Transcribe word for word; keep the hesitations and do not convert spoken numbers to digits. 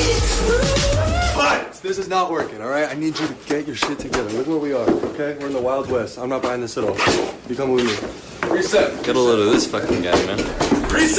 But this is not working, all right? I need you to get your shit together. Look where we are, okay? We're in the Wild West. I'm not buying this at all. You come with me. Reset. Get a load of this fucking guy, man. Reset!